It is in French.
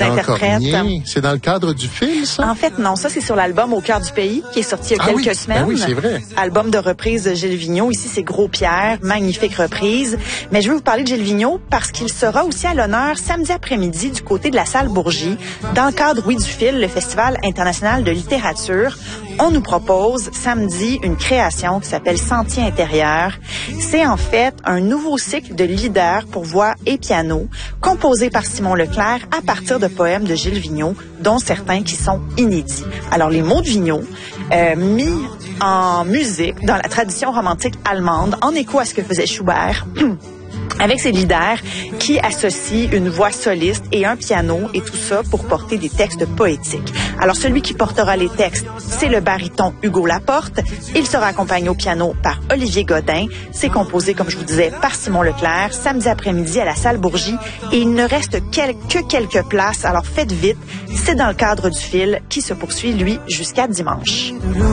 interprète. C'est dans le cadre du film, ça? En fait, non. Ça, c'est sur l'album Au cœur du pays, qui est sorti il y a quelques semaines. Ben oui, c'est vrai. Album de reprise de Gilles Vigneault. Ici, c'est Gros Pierre. Magnifique reprise. Mais je veux vous parler de Gilles Vigneault parce qu'il sera aussi à l'honneur samedi après-midi du côté de la salle Bourgie, dans le cadre, oui, du FIL, le Festival international de littérature. On nous propose samedi une création qui s'appelle Sentier intérieur. C'est en fait un nouveau cycle de leaders pour voix et piano, composé par Simon Leclerc à partir de poèmes de Gilles Vigneault, dont certains qui sont inédits. Alors, les mots de Vigneault, mis en musique dans la tradition romantique allemande, en écho à ce que faisait Schubert, avec ses leaders qui associent une voix soliste et un piano, et tout ça pour porter des textes poétiques. Alors, celui qui portera les textes, c'est le baryton Hugo Laporte. Il sera accompagné au piano par Olivier Godin. C'est composé, comme je vous disais, par Simon Leclerc, samedi après-midi à la salle Bourgie. Et il ne reste que quelques places, alors faites vite. C'est dans le cadre du FIL qui se poursuit, lui, jusqu'à dimanche.